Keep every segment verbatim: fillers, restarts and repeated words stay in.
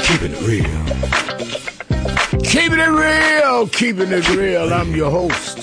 Keeping it real. Keeping it real. Keeping it real. I'm your host,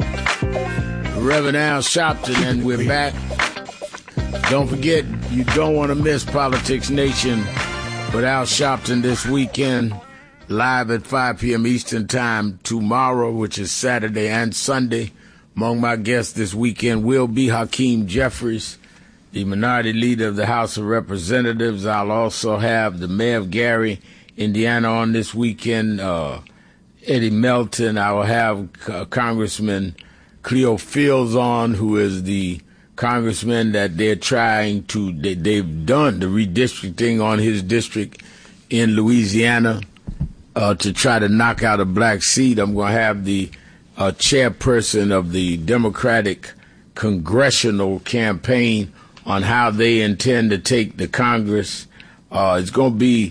Reverend Al Sharpton, and we're back. Don't forget, you don't want to miss Politics Nation with Al Sharpton this weekend, live at five p.m. Eastern Time tomorrow, which is Saturday and Sunday. Among my guests this weekend will be Hakeem Jeffries, the minority leader of the House of Representatives. I'll also have the mayor of Gary, Indiana, on this weekend, uh, Eddie Melton. I will have uh, Congressman Cleo Fields on, who is the congressman that they're trying to, they, they've done the redistricting on his district in Louisiana uh, to try to knock out a black seat. I'm going to have the uh, chairperson of the Democratic Congressional Campaign on how they intend to take the Congress. Uh, it's going to be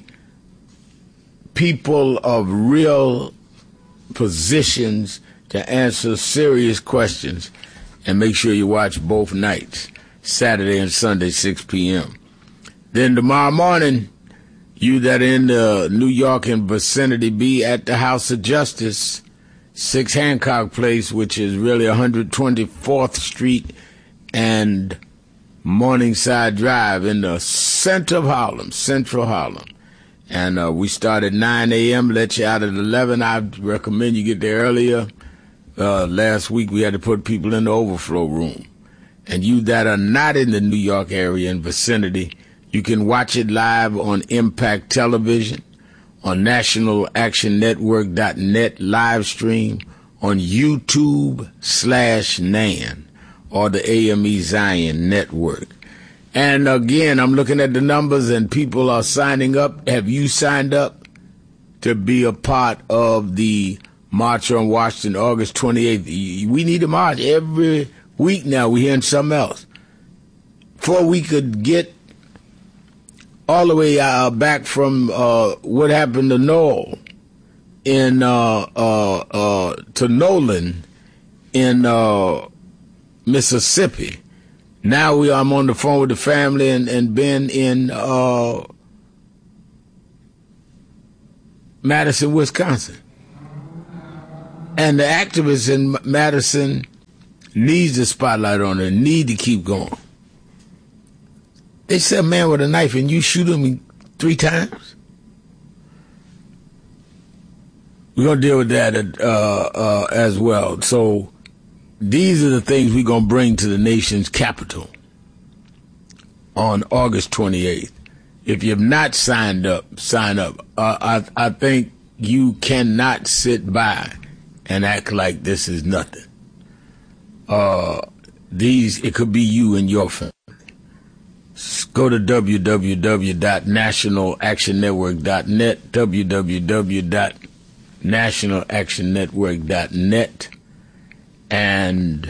people of real positions to answer serious questions. And make sure you watch both nights, Saturday and Sunday, six p.m. Then tomorrow morning, you that are in the New York and vicinity, be at the House of Justice, six Hancock Place, which is really one hundred twenty-fourth Street and Morningside Drive in the center of Harlem, central Harlem. And uh, we start at nine a.m., let you out at eleven. I recommend you get there earlier. Uh, last week we had to put people in the overflow room. And you that are not in the New York area and vicinity, you can watch it live on Impact Television, on National Action Network dot net live stream, on YouTube slash Nan, or the A M E Zion Network. And again, I'm looking at the numbers and people are signing up. Have you signed up to be a part of the March on Washington, August twenty-eighth? We need a march every week now. We're hearing something else. Before we could get all the way uh, back from uh, what happened to Noel in uh, uh, uh, to Nolan in uh, Mississippi. Now we I'm on the phone with the family and, and been in uh, Madison, Wisconsin. And the activists in Madison needs the spotlight on it, need to keep going. They said a man with a knife and you shoot him three times? We're going to deal with that uh, uh, as well. So these are the things we're going to bring to the nation's capital on August twenty-eighth. If you have not signed up, sign up. Uh, I, I think you cannot sit by and act like this is nothing. Uh, these, it could be you and your family. Go to w w w dot national action network dot net, w w w dot national action network dot net, and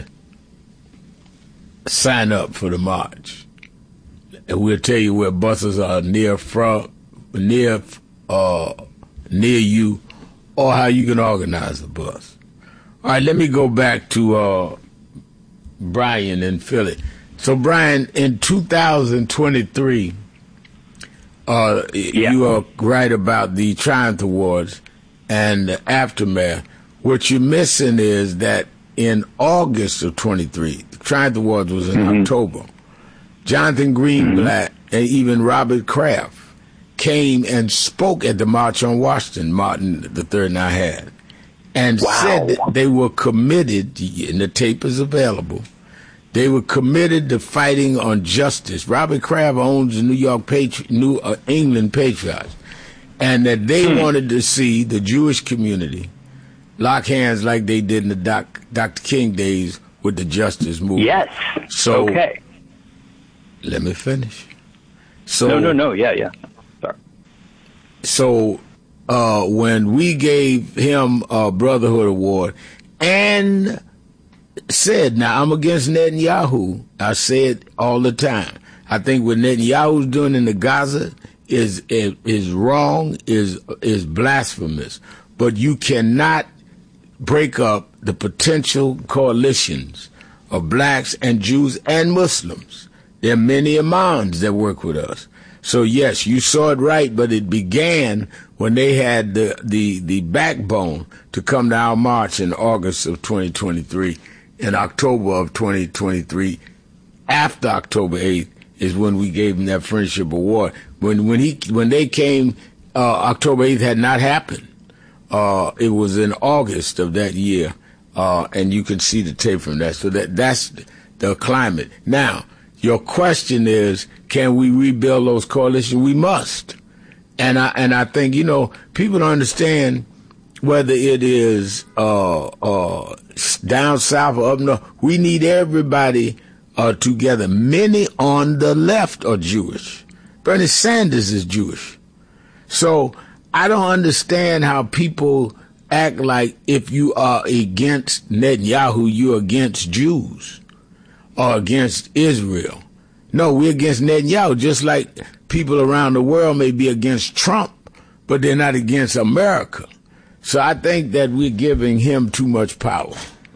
sign up for the march. And we'll tell you where buses are near from, near, uh, near you, or how you can organize a bus. All right, let me go back to uh, Brian in Philly. So, Brian, in two thousand twenty-three, uh, yeah. you are right about the Triumph Awards and the aftermath. What you're missing is that in August of twenty-three, the Triumph Awards was in mm-hmm. October, Jonathan Greenblatt mm-hmm. and even Robert Kraft came and spoke at the March on Washington, Martin the Third and I had, and wow. said that they were committed, and the tape is available, they were committed to fighting on justice. Robert Kraft owns the New York Patri- New uh, England Patriots, and that they hmm. wanted to see the Jewish community lock hands like they did in the doc, Doctor King days with the justice movement. Yes. So, okay. Let me finish. So, no, no, no. Yeah, yeah. Sorry. So uh, when we gave him a Brotherhood Award and said, now I'm against Netanyahu, I say it all the time. I think what Netanyahu's doing in the Gaza is is, is wrong, is is blasphemous. But you cannot break up the potential coalitions of blacks and Jews and Muslims. There are many imams that work with us. So yes, you saw it right, but it began when they had the, the, the backbone to come to our march in August of twenty twenty-three. In October of twenty twenty-three, after October eighth, is when we gave them that friendship award. When when he when they came, uh, October eighth had not happened. Uh, it was in August of that year, uh, and you can see the tape from that. So that that's the climate. Now, your question is, can we rebuild those coalitions? We must. And I and I think, you know, people don't understand whether it is uh, uh, down south or up north. We need everybody uh, together. Many on the left are Jewish. Bernie Sanders is Jewish. So I don't understand how people act like if you are against Netanyahu, you're against Jews or against Israel. No, we're against Netanyahu, just like people around the world may be against Trump, but they're not against America. So I think that we're giving him too much power.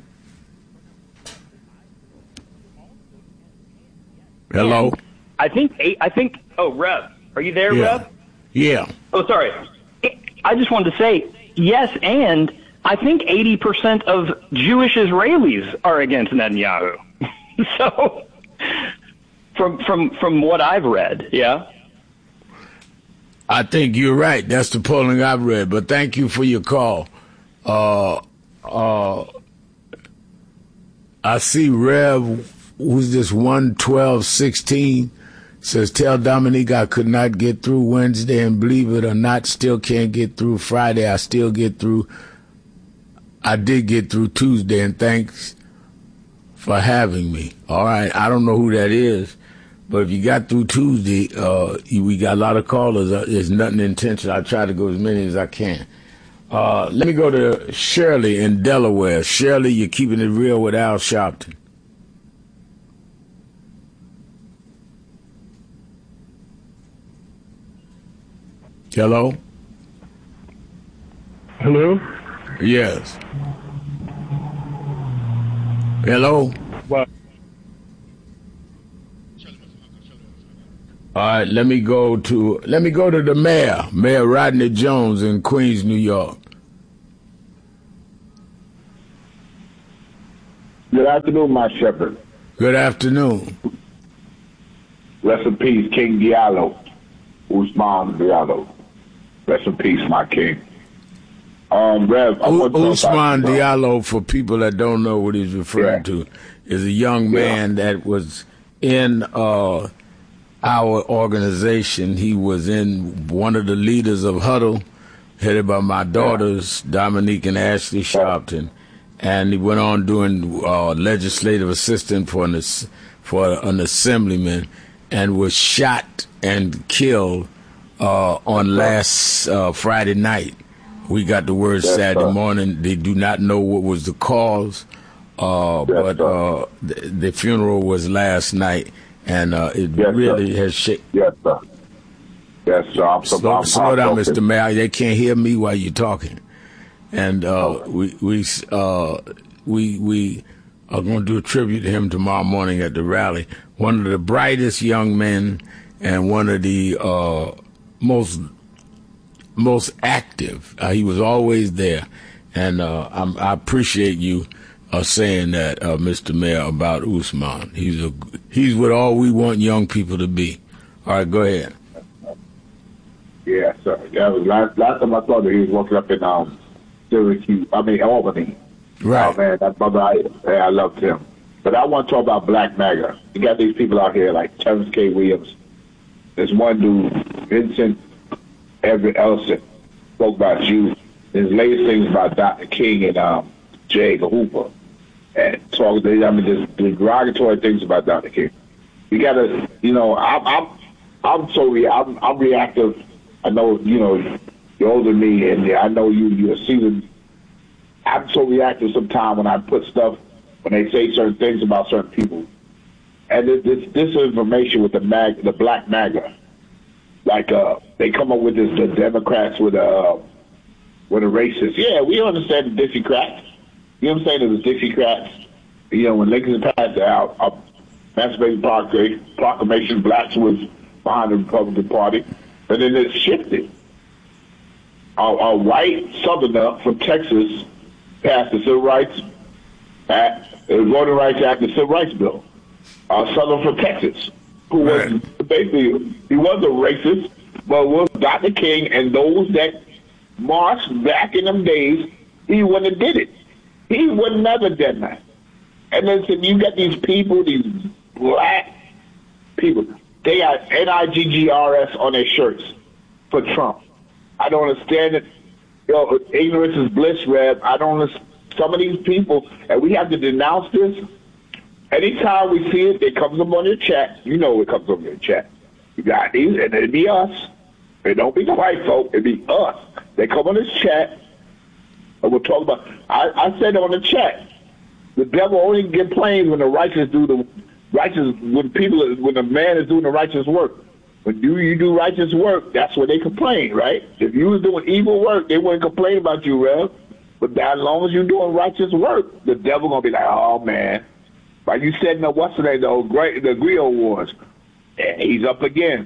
Hello? And I think, I think, oh, Rev, are you there, Yeah. Rev? Yeah. Oh, sorry. I just wanted to say, yes, and I think eighty percent of Jewish Israelis are against Netanyahu. So, from from from what I've read, yeah. I think you're right. That's the polling I've read. But thank you for your call. Uh, uh, I see Rev, who's this one twelve sixteen, says, tell Dominique I could not get through Wednesday, and believe it or not, still can't get through Friday. I still get through. I did get through Tuesday, and thanks for having me. All right. I don't know who that is. But if you got through Tuesday, uh, we got a lot of callers. Uh, there's nothing intentional. I try to go as many as I can. Uh, let me go to Shirley in Delaware. Shirley, you're keeping it real with Al Sharpton. Hello? Hello? Yes. Hello? Well, All right, let me go to let me go to the mayor, Mayor Rodney Jones in Queens, New York. Good afternoon, my shepherd. Good afternoon. Rest in peace, King Diallo, Usman Diallo. Rest in peace, my king. Um, Rev, I U- want to talk Usman about, Diallo, for people that don't know what he's referring Yeah. to, is a young man Yeah. that was in uh, our organization. He was in one of the leaders of Huddle, headed by my daughters, Dominique and Ashley Sharpton. And he went on doing uh, legislative assistant for an, ass- for an assemblyman, and was shot and killed uh, on last uh, Friday night. We got the word Yes, Saturday sir. morning. They do not know what was the cause, uh, Yes, but sir. uh, the, the funeral was last night, and uh, it Yes, really sir. has shaken. Yes, sir. Yes, sir. I'm, so, Slow, I'm slow down, heartbroken. Mister Mayor. They can't hear me while you're talking. And uh, we we uh, we we are going to do a tribute to him tomorrow morning at the rally. One of the brightest young men, and one of the uh, most most active. Uh, he was always there, and uh, I'm, I appreciate you uh, saying that, uh, Mister Mayor, about Usman. He's a he's what all we want young people to be. All right, go ahead. Yeah, sir. That was last, last time I saw that he was working up in um, Syracuse, I mean, Albany. Right. Oh, man, that brother, I, yeah, I loved him. But I want to talk about Black MAGA. You got these people out here like Terrence K. Williams. There's one dude, Vincent Everett Ellison, spoke about you. His latest things about Doctor King and um, J. Edgar Hoover. And talk, I mean, just derogatory things about Doctor King. You got to, you know, I'm, I'm, I'm so, re- I'm, I'm reactive. I know, you know, you're older than me, and I know you, you're seasoned. I'm so reactive sometimes when I put stuff, when they say certain things about certain people. And this, this disinformation with the mag, the Black MAGA, like uh, they come up with this, the Democrats with uh, with a racist. Yeah, we understand the Dixiecrats. You know what I'm saying? The Dixiecrats. You know, when Lincoln passed the out, uh, Emancipation Proclamation, blacks was behind the Republican Party, and then it shifted. A, a white Southerner from Texas passed the Civil Rights Act, the Voting Rights Act, the Civil Rights Bill. A Southerner from Texas, who was basically, he was a racist, but was Doctor King and those that marched back in them days, he wouldn't have did it. He would never done that. And then so you got these people, these black people, they got N I G G R S on their shirts for Trump. I don't understand it. You know, ignorance is bliss, Rev. I don't understand. Some of these people, and we have to denounce this. Anytime we see it, it comes up on your chat. You know it comes up on your chat. You got these, and it'd be us. It don't be the white folk. It'd be us. They come on this chat, and we'll talk about. I, I said on the chat, the devil only complains when the righteous do the righteous. When people, when a man is doing the righteous work. When you you do righteous work, that's when they complain, right? If you was doing evil work, they wouldn't complain about you, Rev. But as long as you're doing righteous work, the devil gonna be like, oh man, like you said in the what's the name, the great the Griot Wars, and he's up again.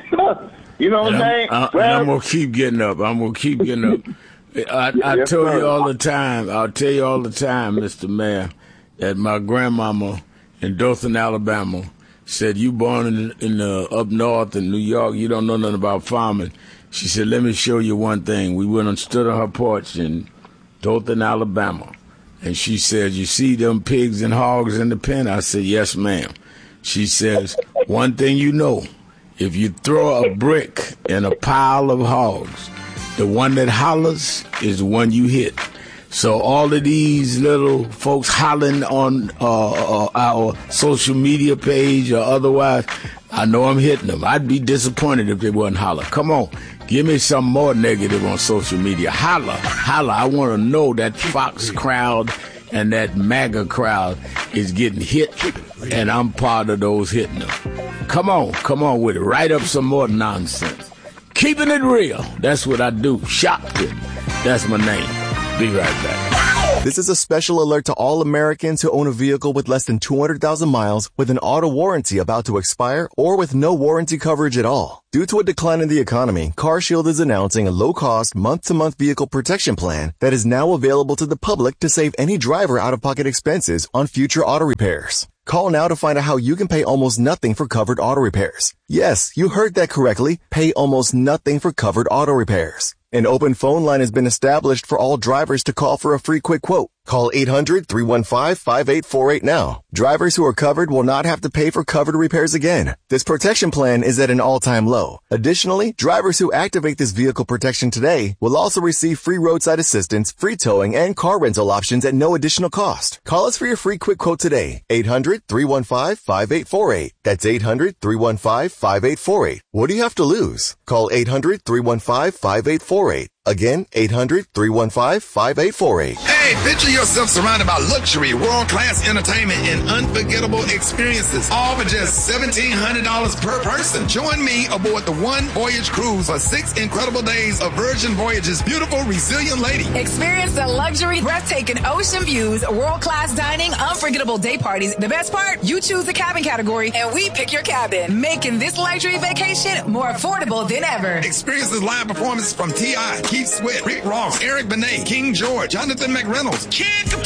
You know what and I'm saying? I'm, I, well, and I'm gonna keep getting up. I'm gonna keep getting up. I, I yes, tell sir. you all the time. I'll tell you all the time, Mister Mayor, that my grandmama in Dothan, Alabama, said, "You born in, in the up north in New York, you don't know nothing about farming." She said, "Let me show you one thing." We went and stood on her porch in Dothan, Alabama, and she said, "You see them pigs and hogs in the pen?" I said, "Yes, ma'am." She says, "One thing you know, if you throw a brick in a pile of hogs, the one that hollers is the one you hit." So all of these little folks hollering on uh, uh, our social media page or otherwise, I know I'm hitting them. I'd be disappointed if they wasn't holler. Come on, give me some more negative on social media. Holler, holler. I want to know that Fox crowd and that MAGA crowd is getting hit, and I'm part of those hitting them. Come on, come on with it. Write up some more nonsense. Keeping it real. That's what I do. Shopton. That's my name. Be right back. This is a special alert to all Americans who own a vehicle with less than two hundred thousand miles with an auto warranty about to expire or with no warranty coverage at all. Due to a decline in the economy, CarShield is announcing a low-cost, month-to-month vehicle protection plan that is now available to the public to save any driver out-of-pocket expenses on future auto repairs. Call now to find out how you can pay almost nothing for covered auto repairs. Yes, you heard that correctly. Pay almost nothing for covered auto repairs. An open phone line has been established for all drivers to call for a free quick quote. Call eight hundred, three one five, five eight four eight now. Drivers who are covered will not have to pay for covered repairs again. This protection plan is at an all-time low. Additionally, drivers who activate this vehicle protection today will also receive free roadside assistance, free towing, and car rental options at no additional cost. Call us for your free quick quote today. eight hundred, three one five, five eight four eight. That's eight hundred, three one five, five eight four eight. What do you have to lose? Call eight hundred, three one five, five eight four eight. Again, eight hundred, three one five, five eight four eight. Hey, picture yourself surrounded by luxury, world-class entertainment, and unforgettable experiences, all for just seventeen hundred dollars per person. Join me aboard the One Voyage Cruise for six incredible days of Virgin Voyage's beautiful, resilient lady. Experience the luxury, breathtaking ocean views, world-class dining, unforgettable day parties. The best part, you choose the cabin category, and we pick your cabin, making this luxury vacation more affordable than ever. Experience the live performances from T I, Keith Sweat, Rick Ross, Eric Benet, King George, Jonathan McReynolds. Can't